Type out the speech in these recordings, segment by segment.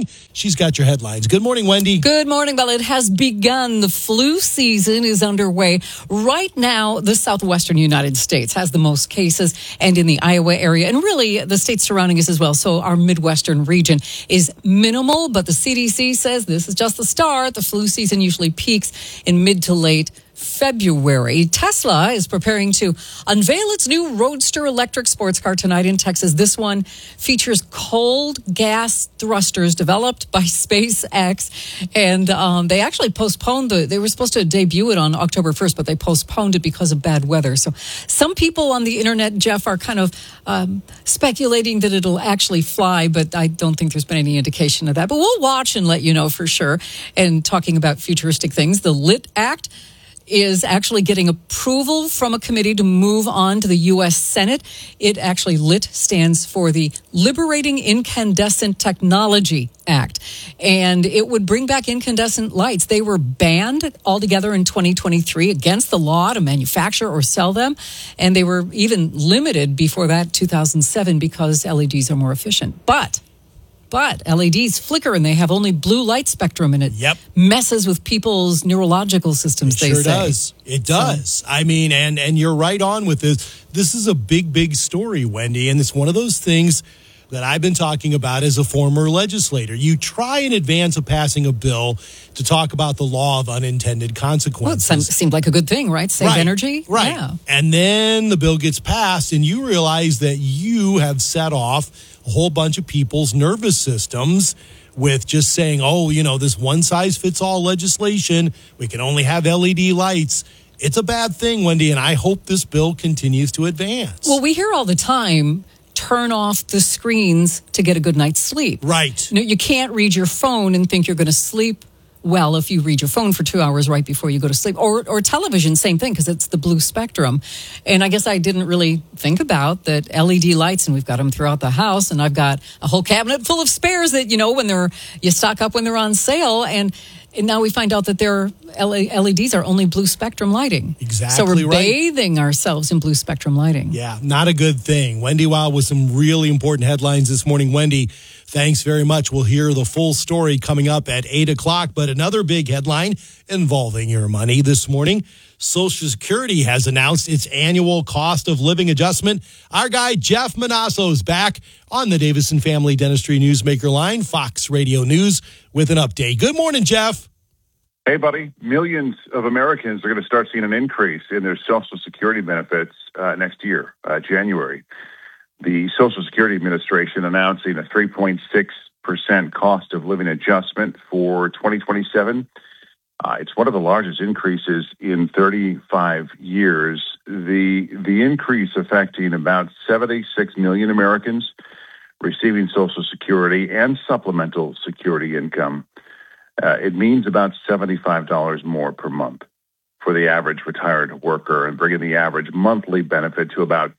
morning. She's got your headlines. Good morning, Wendy. Good morning. Well, it has begun. The flu season is underway. Right now, the southwestern United States has the most cases, and in the Iowa area, and really the states surrounding us as well. So our Midwestern region is minimal, but the CDC says this is just the start. The flu season usually peaks in mid to late February. Tesla is preparing to unveil its new Roadster electric sports car tonight in Texas. This one features cold gas thrusters developed by SpaceX. And they actually postponed they were supposed to debut it on October 1st, but they postponed it because of bad weather. So some people on the internet, Jeff, are kind of speculating that it'll actually fly, but I don't think there's been any indication of that. But we'll watch and let you know for sure. And talking about futuristic things, the LIT Act is actually getting approval from a committee to move on to the U.S. Senate. It actually, LIT stands for the Liberating Incandescent Technology Act. And it would bring back incandescent lights. They were banned altogether in 2023 against the law to manufacture or sell them. And they were even limited before that, 2007, because LEDs are more efficient. But LEDs flicker and they have only blue light spectrum, and it messes with people's neurological systems, they say. It sure does. It does. I mean, and you're right on with this. This is a big story, Wendy, and it's one of those things that I've been talking about as a former legislator. You try in advance of passing a bill to talk about the law of unintended consequences. Well, it seemed like a good thing, right? Save energy? Right. Yeah. And then the bill gets passed, and you realize that you have set off a whole bunch of people's nervous systems with just saying, this one-size-fits-all legislation, we can only have LED lights. It's a bad thing, Wendy, and I hope this bill continues to advance. Well, we hear all the time, turn off the screens to get a good night's sleep. Right. You can't read your phone and think you're going to sleep well if you read your phone for 2 hours right before you go to sleep. Or television, same thing, because it's the blue spectrum. And I guess I didn't really think about that LED lights, and we've got them throughout the house, and I've got a whole cabinet full of spares that, you stock up when they're on sale, and now we find out that their LEDs are only blue spectrum lighting. Exactly. So we're bathing ourselves in blue spectrum lighting. Yeah, not a good thing. Wendy Wow with some really important headlines this morning. Wendy, thanks very much. We'll hear the full story coming up at 8 o'clock. But another big headline involving your money this morning. Social Security has announced its annual cost of living adjustment. Our guy, Jeff Manasso, is back on the Davison Family Dentistry Newsmaker line, Fox Radio News, with an update. Good morning, Jeff. Hey, buddy. Millions of Americans are going to start seeing an increase in their Social Security benefits next year, January. The Social Security Administration announcing a 3.6% cost of living adjustment for 2027. It's one of the largest increases in 35 years. The increase affecting about 76 million Americans receiving Social Security and supplemental security income. It means about $75 more per month for the average retired worker, and bringing the average monthly benefit to about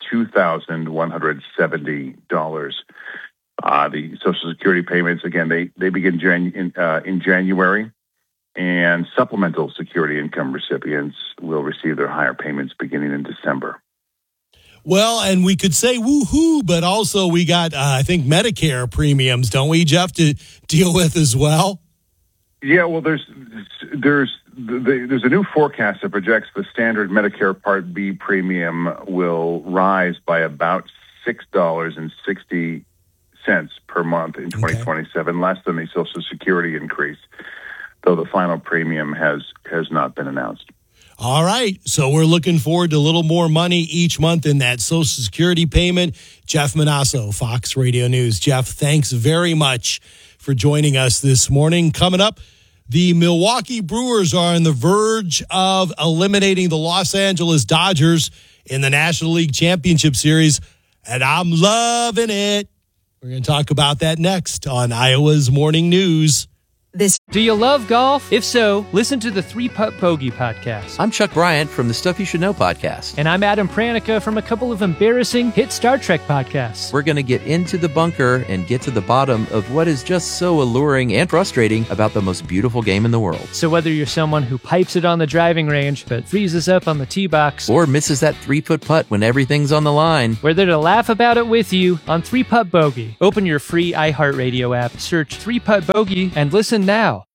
$2,170. The Social Security payments, again, they begin in January, and supplemental security income recipients will receive their higher payments beginning in December. Well, and we could say woo-hoo, but also we got, I think, Medicare premiums, don't we, Jeff, to deal with as well? Yeah, well, there's a new forecast that projects the standard Medicare Part B premium will rise by about $6.60 per month in 2027, less than the Social Security increase, though the final premium has not been announced. All right, so we're looking forward to a little more money each month in that Social Security payment. Jeff Manasso, Fox Radio News. Jeff, thanks very much for joining us this morning. Coming up, the Milwaukee Brewers are on the verge of eliminating the Los Angeles Dodgers in the National League Championship Series, and I'm loving it. We're going to talk about that next on Iowa's Morning News. Do you love golf? If so, listen to the 3-Putt Bogey podcast. I'm Chuck Bryant from the Stuff You Should Know podcast. And I'm Adam Pranica from a couple of embarrassing hit Star Trek podcasts. We're going to get into the bunker and get to the bottom of what is just so alluring and frustrating about the most beautiful game in the world. So whether you're someone who pipes it on the driving range but freezes up on the tee box, or misses that 3-foot putt when everything's on the line, we're there to laugh about it with you on 3-Putt Bogey. Open your free iHeartRadio app, search 3-Putt Bogey, and listen now.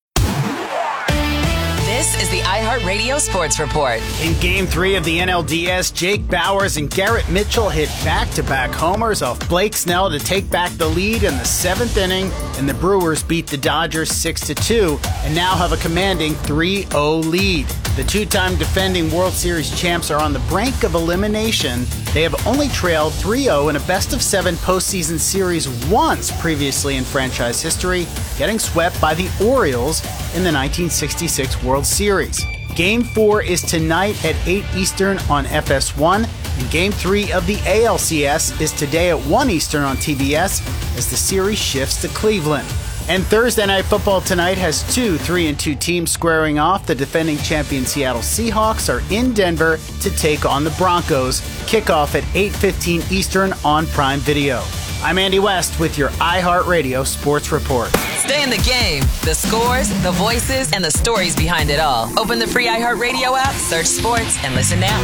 This is the iHeartRadio Sports Report. In Game 3 of the NLDS, Jake Bauers and Garrett Mitchell hit back-to-back homers off Blake Snell to take back the lead in the 7th inning, and the Brewers beat the Dodgers 6-2 and now have a commanding 3-0 lead. The two-time defending World Series champs are on the brink of elimination. They have only trailed 3-0 in a best-of-7 postseason series once previously in franchise history, getting swept by the Orioles in the 1966 World Series. Game 4 is tonight at 8 Eastern on FS1, and Game 3 of the ALCS is today at 1 Eastern on TBS as the series shifts to Cleveland. And Thursday Night Football tonight has two 3-2 teams squaring off. The defending champion Seattle Seahawks are in Denver to take on the Broncos. Kickoff at 8:15 Eastern on Prime Video. I'm Andy West with your iHeartRadio Sports Report. Stay in the game. The scores, the voices, and the stories behind it all. Open the free iHeartRadio app, search sports, and listen now.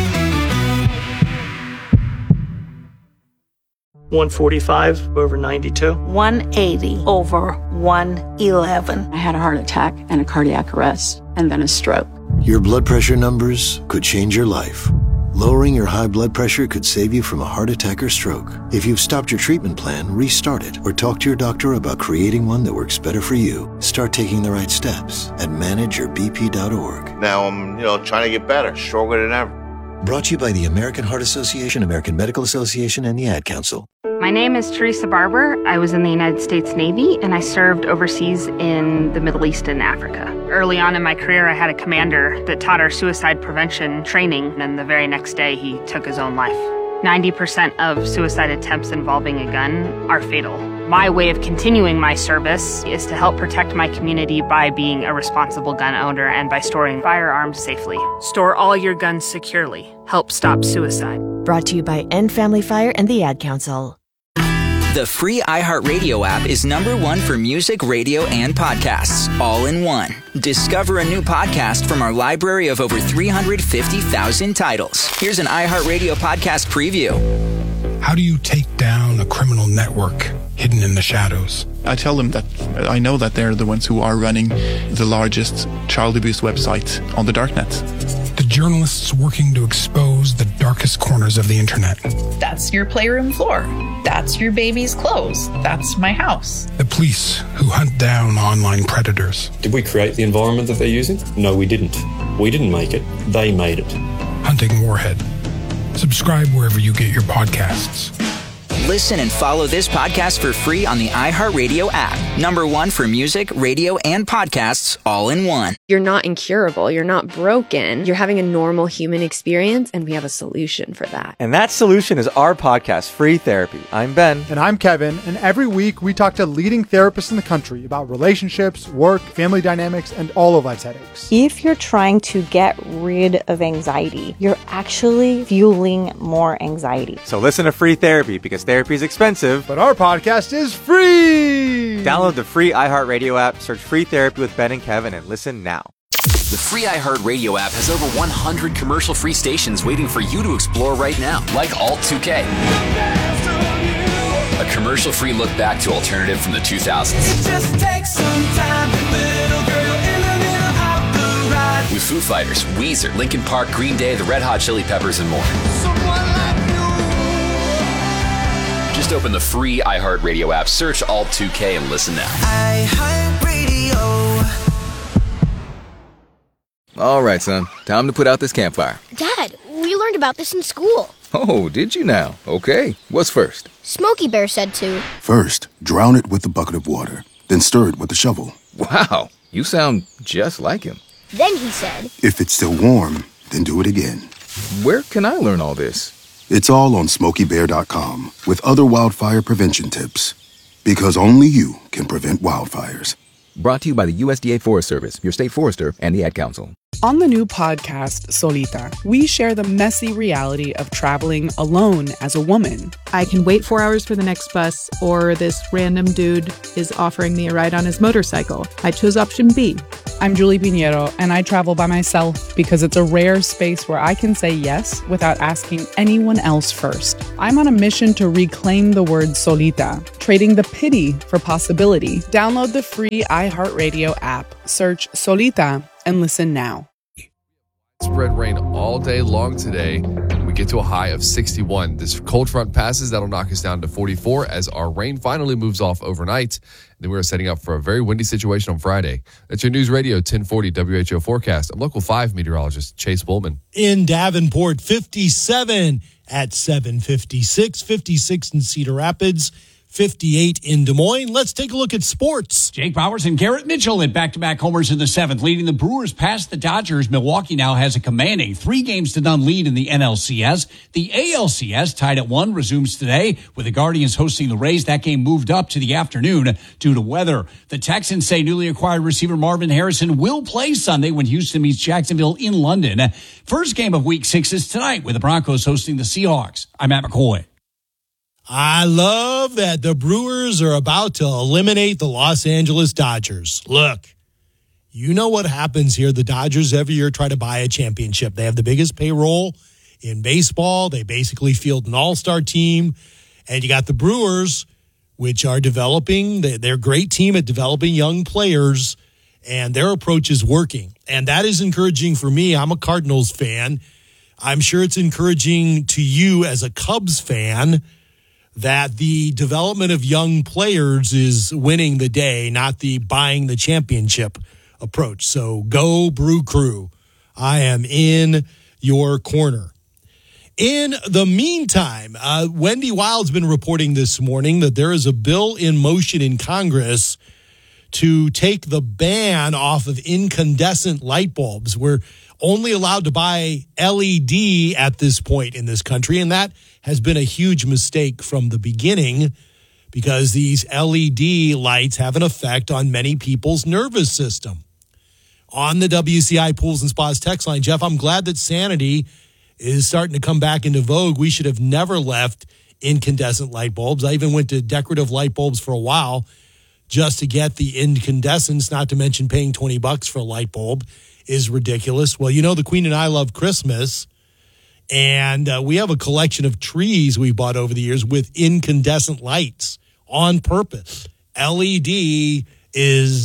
145 over 92. 180 over 111. I had a heart attack and a cardiac arrest and then a stroke. Your blood pressure numbers could change your life. Lowering your high blood pressure could save you from a heart attack or stroke. If you've stopped your treatment plan, restart it or talk to your doctor about creating one that works better for you. Start taking the right steps at manageyourbp.org. Now I'm, trying to get better, stronger than ever. Brought to you by the American Heart Association, American Medical Association, and the Ad Council. My name is Teresa Barber. I was in the United States Navy, and I served overseas in the Middle East and Africa. Early on in my career, I had a commander that taught our suicide prevention training, and the very next day, he took his own life. 90% of suicide attempts involving a gun are fatal. My way of continuing my service is to help protect my community by being a responsible gun owner and by storing firearms safely. Store all your guns securely. Help stop suicide. Brought to you by End Family Fire and the Ad Council. The free iHeartRadio app is #1 for music, radio, and podcasts, all in one. Discover a new podcast from our library of over 350,000 titles. Here's an iHeartRadio podcast preview. How do you take down a criminal network hidden in the shadows? I tell them that I know that they're the ones who are running the largest child abuse website on the darknet. The journalists working to expose the darkest corners of the internet. That's your playroom floor. That's your baby's clothes. That's my house. The police who hunt down online predators. Did we create the environment that they're using? No, we didn't. We didn't make it. They made it. Hunting Warhead. Subscribe wherever you get your podcasts. Listen and follow this podcast for free on the iHeartRadio app. #1 for music, radio, and podcasts, all in one. You're not incurable. You're not broken. You're having a normal human experience, and we have a solution for that. And that solution is our podcast, Free Therapy. I'm Ben. And I'm Kevin. And every week we talk to leading therapists in the country about relationships, work, family dynamics, and all of life's headaches. If you're trying to get rid of anxiety, you're actually fueling more anxiety. So listen to Free Therapy, because therapy is expensive, but our podcast is free. Download the free iHeartRadio app, search Free Therapy with Ben and Kevin, and listen now. The free iHeartRadio app has over 100 commercial-free stations waiting for you to explore right now, like Alt 2K. A commercial-free look back to alternative from the 2000s. It just takes some time, little girl in the middle of the ride. With Foo Fighters, Weezer, Linkin Park, Green Day, the Red Hot Chili Peppers, and more. Just open the free iHeartRadio app, search Alt 2K, and listen now. iHeartRadio. All right, son. Time to put out this campfire. Dad, we learned about this in school. Oh, did you now? Okay. What's first? Smokey Bear said to. First, drown it with a bucket of water. Then stir it with a shovel. Wow. You sound just like him. Then he said. If it's still warm, then do it again. Where can I learn all this? It's all on SmokeyBear.com with other wildfire prevention tips. Because only you can prevent wildfires. Brought to you by the USDA Forest Service, your state forester, and the Ad Council. On the new podcast, Solita, we share the messy reality of traveling alone as a woman. I can wait 4 hours for the next bus, or this random dude is offering me a ride on his motorcycle. I chose option B. I'm Julie Pinheiro, and I travel by myself because it's a rare space where I can say yes without asking anyone else first. I'm on a mission to reclaim the word solita, trading the pity for possibility. Download the free iHeartRadio app, search Solita, and listen now. Spread rain all day long today, and we get to a high of 61. This cold front passes, that'll knock us down to 44 as our rain finally moves off overnight. Then we're setting up for a very windy situation on Friday. That's your News Radio 1040 WHO forecast. I'm Local 5 meteorologist Chase Bullman. In Davenport, 57 at 7:56, 56 in Cedar Rapids, 58 in Des Moines. Let's take a look at sports. Jake Bowers and Garrett Mitchell at back-to-back homers in the seventh, leading the Brewers past the Dodgers. Milwaukee now has a commanding 3-0 lead in the NLCS. The ALCS, tied at 1, resumes today with the Guardians hosting the Rays. That game moved up to the afternoon due to weather. The Texans say newly acquired receiver Marvin Harrison will play Sunday when Houston meets Jacksonville in London. First game of Week 6 is tonight with the Broncos hosting the Seahawks. I'm Matt McCoy. I love that the Brewers are about to eliminate the Los Angeles Dodgers. Look, you know what happens here. The Dodgers every year try to buy a championship. They have the biggest payroll in baseball. They basically field an all-star team. And you got the Brewers, which are developing. They're a great team at developing young players, and their approach is working. And that is encouraging for me. I'm a Cardinals fan. I'm sure it's encouraging to you as a Cubs fan that the development of young players is winning the day, not the buying the championship approach. So go Brew Crew. I am in your corner. In the meantime, Wendy Wild's been reporting this morning that there is a bill in motion in Congress to take the ban off of incandescent light bulbs. We're only allowed to buy LED at this point in this country, and that has been a huge mistake from the beginning because these LED lights have an effect on many people's nervous system. On the WCI Pools and Spas text line, Jeff, I'm glad that sanity is starting to come back into vogue. We should have never left incandescent light bulbs. I even went to decorative light bulbs for a while just to get the incandescence, not to mention paying $20 for a light bulb is ridiculous. Well, you know, the Queen and I love Christmas, and we have a collection of trees we bought over the years with incandescent lights on purpose. LED is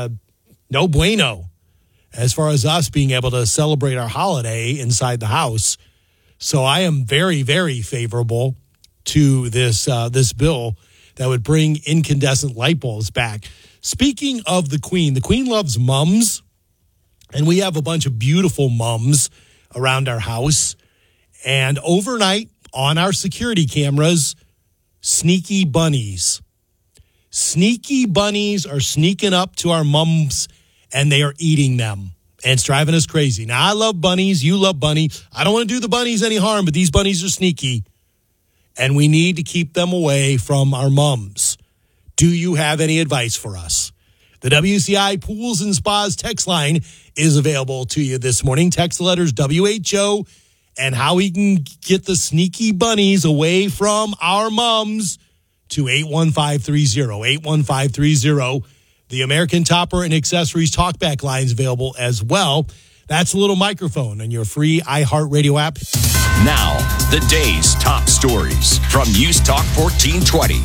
no bueno as far as us being able to celebrate our holiday inside the house. So I am very, very favorable to this bill that would bring incandescent light bulbs back. Speaking of the Queen loves mums, and we have a bunch of beautiful mums around our house. And overnight on our security cameras, sneaky bunnies. Sneaky bunnies are sneaking up to our mums, and they are eating them. And it's driving us crazy. Now, I love bunnies. You love bunnies. I don't want to do the bunnies any harm, but these bunnies are sneaky. And we need to keep them away from our mums. Do you have any advice for us? The WCI Pools and Spas text line is available to you this morning. Text the letters WHO and how we can get the sneaky bunnies away from our mums to 81530. 81530. The American Topper and Accessories talkback line is available as well. That's a little microphone on your free iHeartRadio app. Now, the day's top stories from News Talk 1420,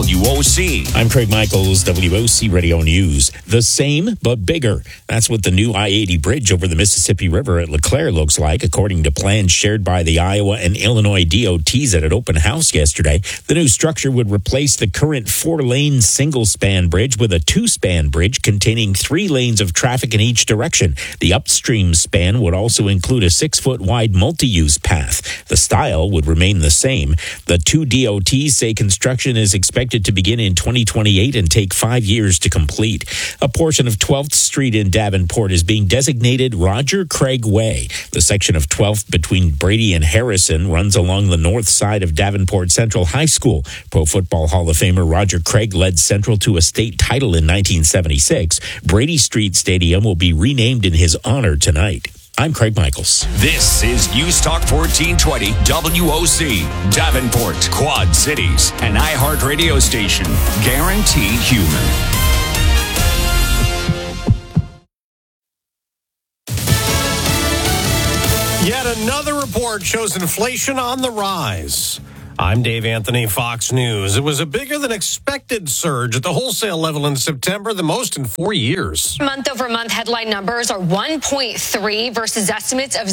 WOC. I'm Craig Michaels, WOC Radio News. The same, but bigger. That's what the new I-80 bridge over the Mississippi River at LeClaire looks like, according to plans shared by the Iowa and Illinois DOTs at an open house yesterday. The new structure would replace the current 4-lane single-span bridge with a 2-span bridge containing 3 lanes of traffic in each direction. The upstream span would also include a 6-foot wide multi-use path. The style would remain the same. The two DOTs say construction is expected to begin in 2028 and take 5 years to complete. A portion of 12th Street in Davenport is being designated Roger Craig Way. The section of 12th between Brady and Harrison runs along the north side of Davenport Central High School. Pro Football Hall of Famer Roger Craig led Central to a state title in 1976. Brady Street Stadium will be renamed in his honor tonight. I'm Craig Michaels. This is News Talk 1420 WOC, Davenport, Quad Cities, an iHeart radio station. Guaranteed human. Yet another report shows inflation on the rise. I'm Dave Anthony, Fox News. It was a bigger than expected surge at the wholesale level in September, the most in 4 years. Month-over-month headline numbers are 1.3 versus estimates of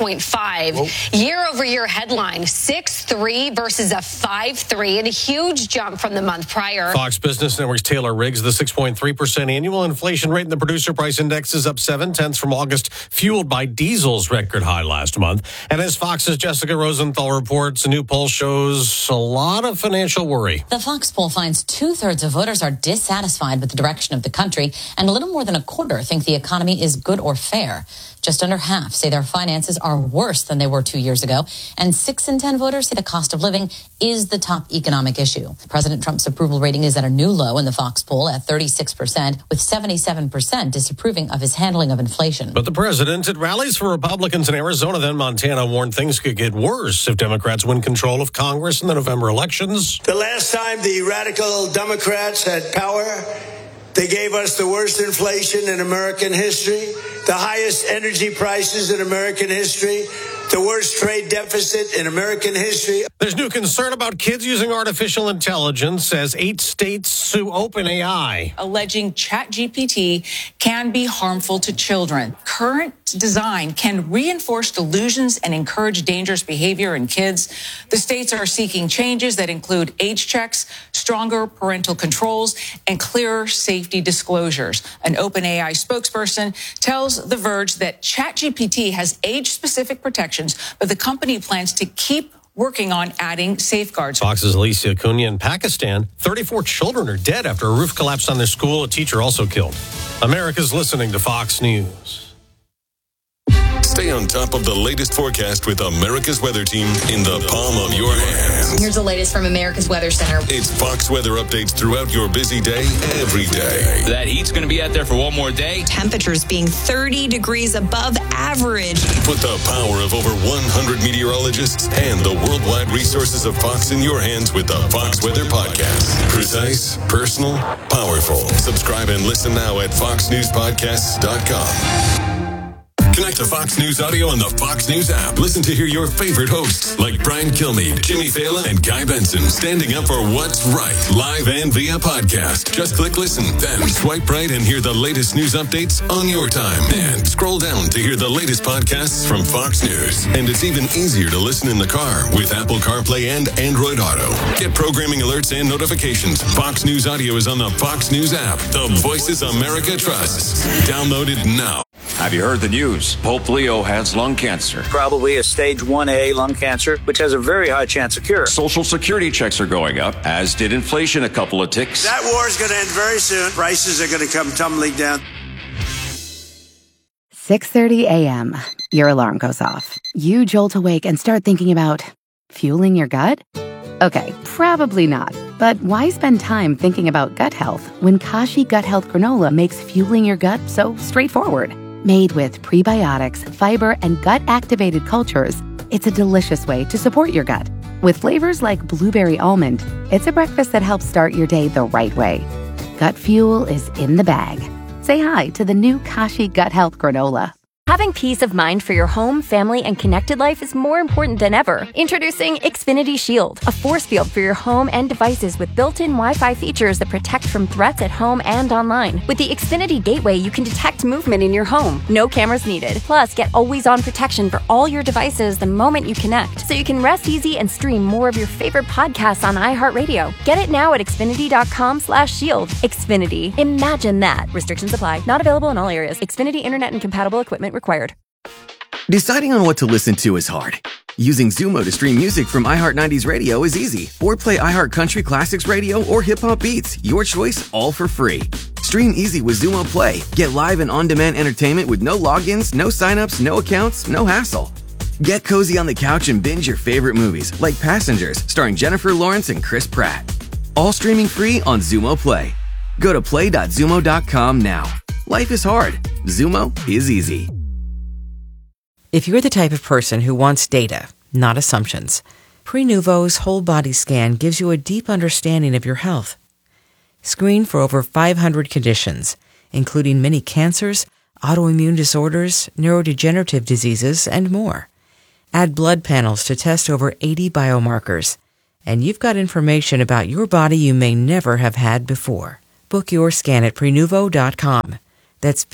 0.5. Year-over-year headline, 6.3 versus a 5.3, and a huge jump from the month prior. Fox Business Network's Taylor Riggs, the 6.3% annual inflation rate in the producer price index is up 0.7 from August, fueled by diesel's record high last month. And as Fox's Jessica Rosenthal reports, a new poll shows a lot of financial worry. The Fox poll finds 2/3 of voters are dissatisfied with the direction of the country, and a little more than a quarter think the economy is good or fair. Just under half say their finances are worse than they were 2 years ago, and 6 in 10 voters say the cost of living is the top economic issue. President Trump's approval rating is at a new low in the Fox poll at 36%, with 77% disapproving of his handling of inflation. But the president at rallies for Republicans in Arizona, then Montana, warned things could get worse if Democrats win control of Congress in the November elections. The last time the radical Democrats had power, they gave us the worst inflation in American history, the highest energy prices in American history, the worst trade deficit in American history. There's new concern about kids using artificial intelligence as 8 states sue OpenAI, alleging ChatGPT can be harmful to children. Current design can reinforce delusions and encourage dangerous behavior in kids. The states are seeking changes that include age checks, stronger parental controls, and clearer safety disclosures. An OpenAI spokesperson tells The Verge that ChatGPT has age-specific protections, but the company plans to keep working on adding safeguards. Fox's Alicia Cunha in Pakistan. 34 children are dead after a roof collapsed on their school. A teacher also killed. America's listening to Fox News. Stay on top of the latest forecast with America's Weather Team in the palm of your hands. Here's the latest from America's Weather Center. It's Fox weather updates throughout your busy day, every day. That heat's going to be out there for one more day. Temperatures being 30 degrees above average. Put the power of over 100 meteorologists and the worldwide resources of Fox in your hands with the Fox Weather Podcast. Precise, personal, powerful. Subscribe and listen now at foxnewspodcasts.com. Connect to Fox News Audio on the Fox News app. Listen to hear your favorite hosts like Brian Kilmeade, Jimmy Fallon, and Guy Benson standing up for what's right, live and via podcast. Just click listen, then swipe right and hear the latest news updates on your time. And scroll down to hear the latest podcasts from Fox News. And it's even easier to listen in the car with Apple CarPlay and Android Auto. Get programming alerts and notifications. Fox News Audio is on the Fox News app. The voices America trusts. Download it now. Have you heard the news? Pope Leo has lung cancer. Probably a stage 1A lung cancer, which has a very high chance of cure. Social security checks are going up, as did inflation a couple of ticks. That war is going to end very soon. Prices are going to come tumbling down. 6:30 a.m. Your alarm goes off. You jolt awake and start thinking about fueling your gut? Okay, probably not. But why spend time thinking about gut health when Kashi Gut Health Granola makes fueling your gut so straightforward? Made with prebiotics, fiber, and gut-activated cultures, it's a delicious way to support your gut. With flavors like blueberry almond, it's a breakfast that helps start your day the right way. Gut fuel is in the bag. Say hi to the new Kashi Gut Health Granola. Having peace of mind for your home, family, and connected life is more important than ever. Introducing Xfinity Shield, a force field for your home and devices with built-in Wi-Fi features that protect from threats at home and online. With the Xfinity Gateway, you can detect movement in your home. No cameras needed. Plus, get always-on protection for all your devices the moment you connect, so you can rest easy and stream more of your favorite podcasts on iHeartRadio. Get it now at Xfinity.com/shield. Xfinity. Imagine that. Restrictions apply. Not available in all areas. Xfinity Internet and compatible equipment required. Deciding on what to listen to is hard. Using Zumo to stream music from iHeart 90s Radio is easy. Or play iHeart Country Classics Radio or Hip Hop Beats. Your choice, all for free. Stream easy with Zumo Play. Get live and on-demand entertainment with no logins, no signups, no accounts, no hassle. Get cozy on the couch and binge your favorite movies, like Passengers, starring Jennifer Lawrence and Chris Pratt. All streaming free on Zumo Play. Go to play.zumo.com now. Life is hard. Zumo is easy. If you're the type of person who wants data, not assumptions, Prenuvo's whole body scan gives you a deep understanding of your health. Screen for over 500 conditions, including many cancers, autoimmune disorders, neurodegenerative diseases, and more. Add blood panels to test over 80 biomarkers, and you've got information about your body you may never have had before. Book your scan at Prenuvo.com. That's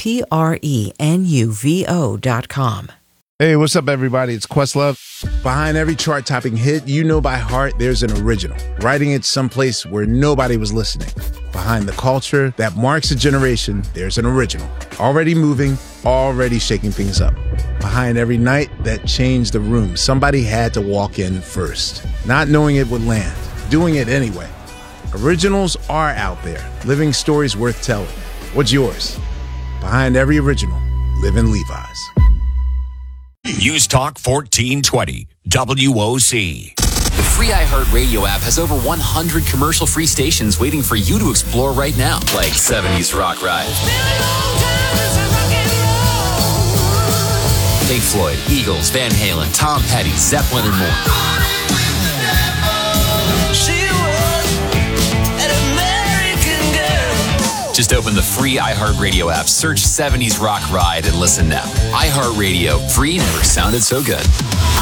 Prenuvo.com. Hey, what's up, everybody? It's Questlove. Behind every chart-topping hit you know by heart, there's an original, writing it someplace where nobody was listening. Behind the culture that marks a generation, there's an original, already moving, already shaking things up. Behind every night that changed the room, somebody had to walk in first, not knowing it would land, doing it anyway. Originals are out there, living stories worth telling. What's yours? Behind every original, live in Levi's. News Talk 1420, WOC. The free iHeartRadio app has over 100 commercial-free stations waiting for you to explore right now, like 70s Rock Ride, Pink Floyd, Eagles, Van Halen, Tom Petty, Zeppelin, and more. Just open the free iHeartRadio app, search 70s Rock Ride, and listen now. iHeartRadio, free never sounded so good.